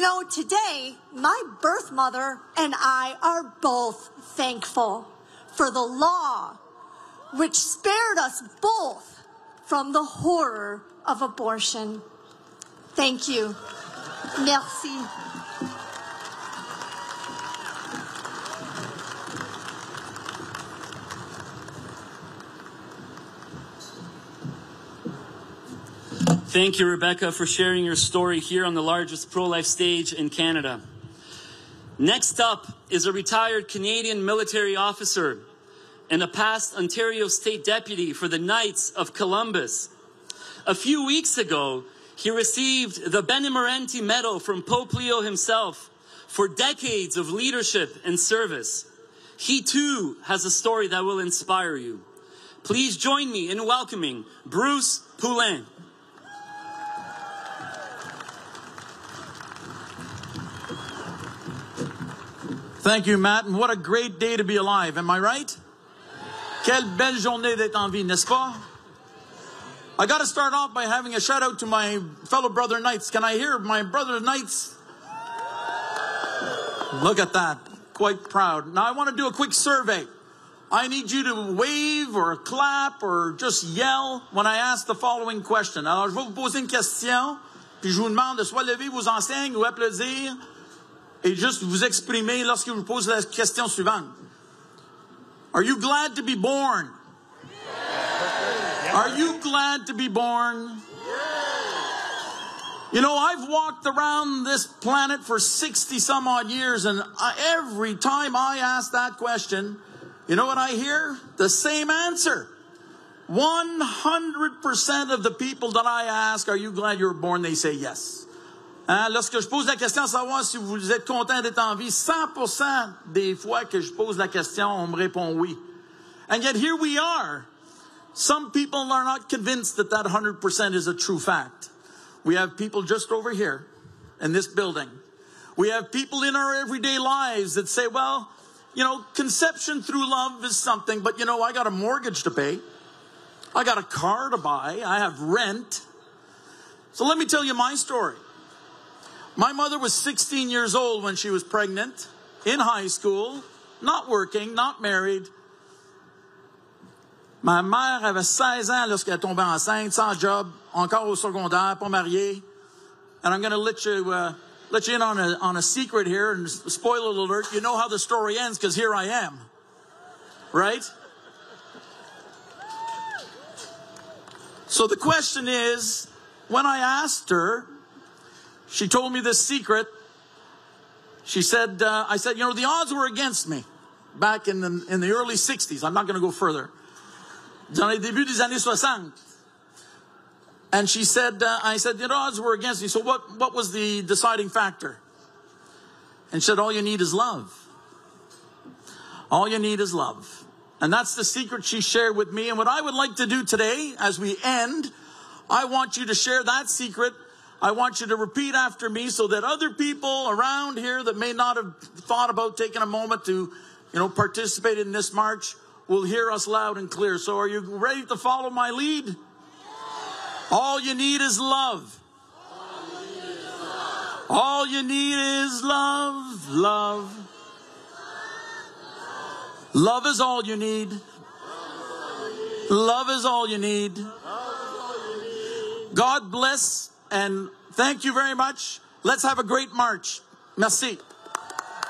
You know, today, my birth mother and I are both thankful for the law which spared us both from the horror of abortion. Thank you. Merci. Thank you, Rebecca, for sharing your story here on the largest pro-life stage in Canada. Next up is a retired Canadian military officer and a past Ontario State Deputy for the Knights of Columbus. A few weeks ago, he received the Benemerenti Medal from Pope Leo himself for decades of leadership and service. He too has a story that will inspire you. Please join me in welcoming Bruce Poulin. Thank you, Matt, and what a great day to be alive, am I right? Quelle belle journée d'être en vie, n'est-ce pas? I got to start off by having a shout out to my fellow brother Knights. Can I hear my brother Knights? Look at that, quite proud. Now I want to do a quick survey. I need you to wave or clap or just yell when I ask the following question. Alors je vais vous poser une question, puis je vous demande de soit lever vos enseignes ou applaudir. Et juste vous exprimer lorsque je vous pose la question suivante. Are you glad to be born? Yeah. Are you glad to be born? Yeah. You know, I've walked around this planet for 60 some odd years, and every time I ask that question, you know what I hear? The same answer. 100% of the people that I ask, are you glad you were born? They say yes. Lorsque je pose la question à savoir si vous êtes content d'être en vie, 100% des fois que je pose la question, on me répond oui. And yet here we are. Some people are not convinced that that 100% is a true fact. We have people just over here in this building. We have people in our everyday lives that say, well, you know, conception through love is something, but you know, I got a mortgage to pay. I got a car to buy. I have rent. So let me tell you my story. My mother was 16 years old when she was pregnant, in high school, not working, not married. Ma mère avait 16 ans lorsqu'elle est tombée enceinte, sans job, encore au secondaire, pas mariée. And I'm going to let you in on a secret here, and spoiler alert, you know how the story ends because here I am. Right? So the question is, when I asked her, she told me this secret. She said, I said, you know, the odds were against me back in the early 60s. I'm not going to go further. Dans les débuts des années 60. And she said, I said, the odds were against me. So what was the deciding factor? And she said, all you need is love. All you need is love. And that's the secret she shared with me. And what I would like to do today, as we end, I want you to share that secret. I want you to repeat after me so that other people around here that may not have thought about taking a moment to, you know, participate in this march will hear us loud and clear. So are you ready to follow my lead? All you need is love. All you need is love. Love. Love is all you need. Love is all you need. God bless and thank you very much. Let's have a great march. Merci.